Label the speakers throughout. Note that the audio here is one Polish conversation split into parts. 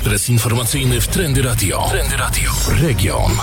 Speaker 1: Ekspres informacyjny w Trendy Radio. Trendy Radio. Region.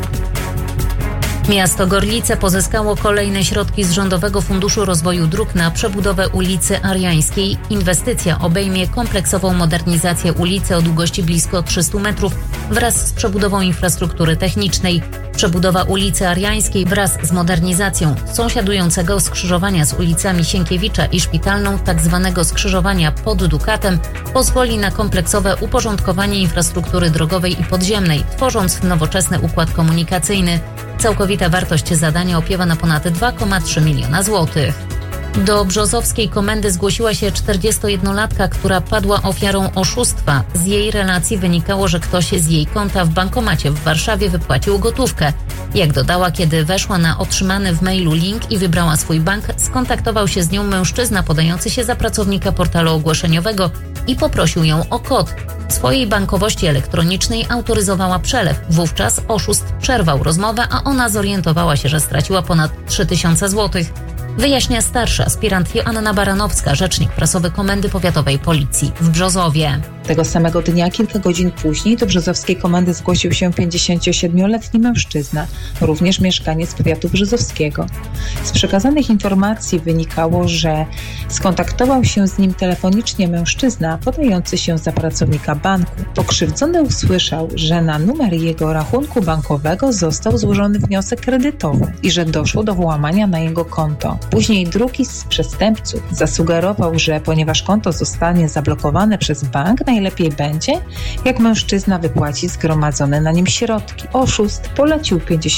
Speaker 2: Miasto Gorlice pozyskało kolejne środki z Rządowego Funduszu Rozwoju Dróg na przebudowę ulicy Ariańskiej. Inwestycja obejmie kompleksową modernizację ulicy o długości blisko 300 metrów wraz z przebudową infrastruktury technicznej. Przebudowa ulicy Ariańskiej wraz z modernizacją sąsiadującego skrzyżowania z ulicami Sienkiewicza i Szpitalną, tzw. skrzyżowania pod Dukatem, pozwoli na kompleksowe uporządkowanie infrastruktury drogowej i podziemnej, tworząc nowoczesny układ komunikacyjny. Całkowita wartość zadania opiewa na ponad 2,3 miliona złotych. Do Brzozowskiej komendy zgłosiła się 41-latka, która padła ofiarą oszustwa. Z jej relacji wynikało, że ktoś z jej konta w bankomacie w Warszawie wypłacił gotówkę. Jak dodała, kiedy weszła na otrzymany w mailu link i wybrała swój bank, skontaktował się z nią mężczyzna podający się za pracownika portalu ogłoszeniowego i poprosił ją o kod. W swojej bankowości elektronicznej autoryzowała przelew. Wówczas oszust przerwał rozmowę, a ona zorientowała się, że straciła ponad 3000 złotych. Wyjaśnia starsza aspirant Joanna Baranowska, rzecznik prasowy Komendy Powiatowej Policji w Brzozowie.
Speaker 3: Tego samego dnia, kilka godzin później, do Brzozowskiej komendy zgłosił się 57-letni mężczyzna, również mieszkaniec powiatu brzozowskiego. Z przekazanych informacji wynikało, że skontaktował się z nim telefonicznie mężczyzna podający się za pracownika banku. Pokrzywdzony usłyszał, że na numer jego rachunku bankowego został złożony wniosek kredytowy i że doszło do włamania na jego konto. Później drugi z przestępców zasugerował, że ponieważ konto zostanie zablokowane przez bank, najlepiej będzie, jak mężczyzna wypłaci zgromadzone na nim środki. Oszust polecił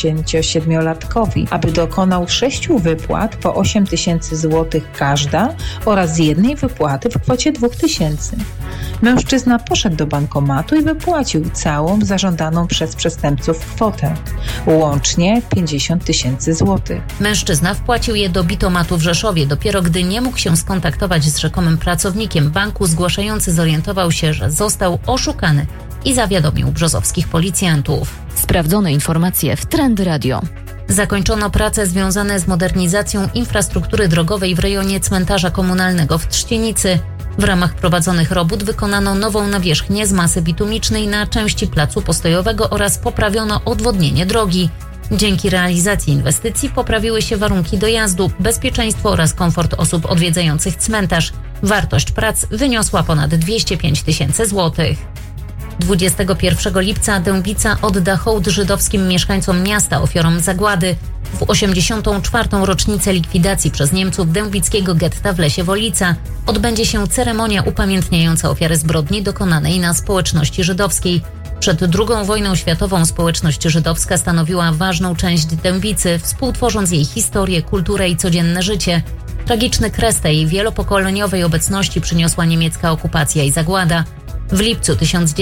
Speaker 3: 57-latkowi, aby dokonał 6 wypłat po 8000 złotych każda oraz jednej wypłaty w kwocie 2000. Mężczyzna poszedł do bankomatu i wypłacił całą zażądaną przez przestępców kwotę, łącznie 50 000 złotych.
Speaker 2: Mężczyzna wpłacił je do bitomatu w Rzeszowie. Dopiero gdy nie mógł się skontaktować z rzekomym pracownikiem banku, zgłaszający zorientował się, że został oszukany i zawiadomił brzozowskich policjantów.
Speaker 4: Sprawdzone informacje w Trendy Radio.
Speaker 2: Zakończono prace związane z modernizacją infrastruktury drogowej w rejonie cmentarza komunalnego w Trzcienicy. W ramach prowadzonych robót wykonano nową nawierzchnię z masy bitumicznej na części placu postojowego oraz poprawiono odwodnienie drogi. Dzięki realizacji inwestycji poprawiły się warunki dojazdu, bezpieczeństwo oraz komfort osób odwiedzających cmentarz. Wartość prac wyniosła ponad 205 000 złotych. 21 lipca Dębica odda hołd żydowskim mieszkańcom miasta, ofiarom zagłady. W 84. rocznicę likwidacji przez Niemców dębickiego getta w Lesie Wolica odbędzie się ceremonia upamiętniająca ofiary zbrodni dokonanej na społeczności żydowskiej. Przed II wojną światową społeczność żydowska stanowiła ważną część Dębicy, współtworząc jej historię, kulturę i codzienne życie. Tragiczny kres tej wielopokoleniowej obecności przyniosła niemiecka okupacja i zagłada. W lipcu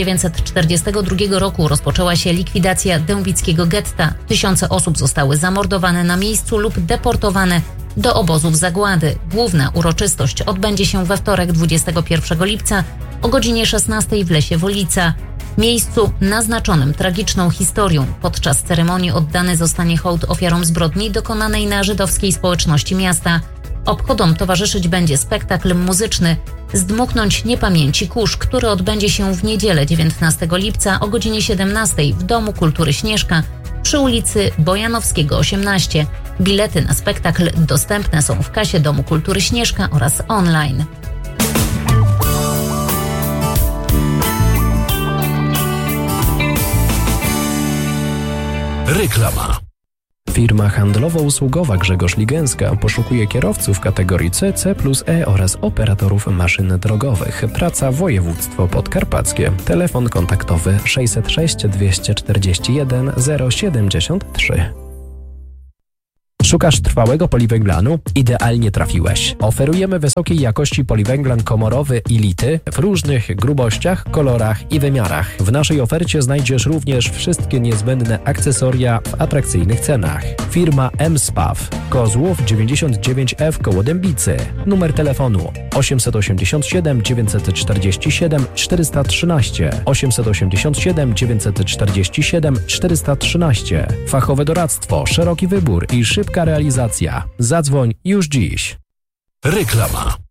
Speaker 2: 1942 roku rozpoczęła się likwidacja dębickiego getta. Tysiące osób zostały zamordowane na miejscu lub deportowane do obozów zagłady. Główna uroczystość odbędzie się we wtorek 21 lipca o godzinie 16 w Lesie Wolica. Miejscu naznaczonym tragiczną historią. Podczas ceremonii oddany zostanie hołd ofiarom zbrodni dokonanej na żydowskiej społeczności miasta. Obchodom towarzyszyć będzie spektakl muzyczny „Zdmuchnąć niepamięci kurz”, który odbędzie się w niedzielę 19 lipca o godzinie 17 w Domu Kultury Śnieżka przy ulicy Bojanowskiego 18. Bilety na spektakl dostępne są w kasie Domu Kultury Śnieżka oraz online.
Speaker 1: Reklama.
Speaker 5: Firma handlowo-usługowa Grzegorz Ligęska poszukuje kierowców kategorii C, C+E oraz operatorów maszyn drogowych. Praca województwo podkarpackie. Telefon kontaktowy 606 241 073. Szukasz trwałego poliwęglanu? Idealnie trafiłeś. Oferujemy wysokiej jakości poliwęglan komorowy i lity w różnych grubościach, kolorach i wymiarach. W naszej ofercie znajdziesz również wszystkie niezbędne akcesoria w atrakcyjnych cenach. Firma M-Spaw, Kozłów 99F koło Dębicy. Numer telefonu 887 947 413 887 947 413. Fachowe doradztwo, szeroki wybór i szybka realizacja. Zadzwoń już dziś.
Speaker 1: Reklama.